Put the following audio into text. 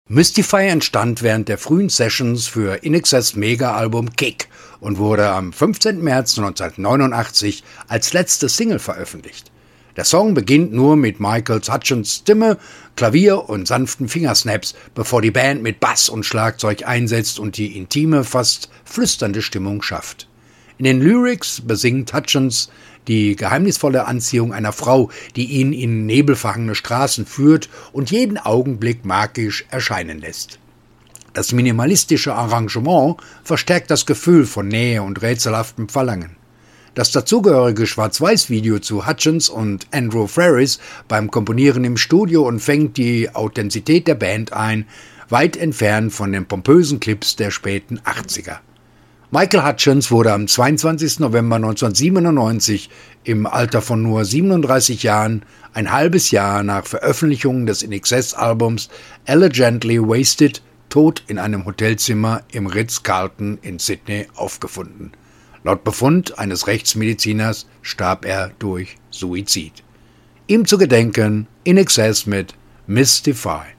Mystify entstand während der frühen Sessions für INXS Mega-Album Kick und wurde am 15. März 1989 als letzte Single veröffentlicht. Der Song beginnt nur mit Michaels Hutchence Stimme, Klavier und sanften Fingersnaps, bevor die Band mit Bass und Schlagzeug einsetzt und die intime, fast flüsternde Stimmung schafft. In den Lyrics besingt Hutchence die geheimnisvolle Anziehung einer Frau, die ihn in nebelverhangene Straßen führt und jeden Augenblick magisch erscheinen lässt. Das minimalistische Arrangement verstärkt das Gefühl von Nähe und rätselhaftem Verlangen. Das dazugehörige Schwarz-Weiß-Video zu Hutchence und Andrew Ferris beim Komponieren im Studio und fängt die Authentizität der Band ein, weit entfernt von den pompösen Clips der späten 80er. Michael Hutchence wurde am 22. November 1997 im Alter von nur 37 Jahren, ein halbes Jahr nach Veröffentlichung des INXS-Albums Elegantly Wasted, tot in einem Hotelzimmer im Ritz-Carlton in Sydney aufgefunden. Laut Befund eines Rechtsmediziners starb er durch Suizid. Ihm zu gedenken INXS mit Mystify.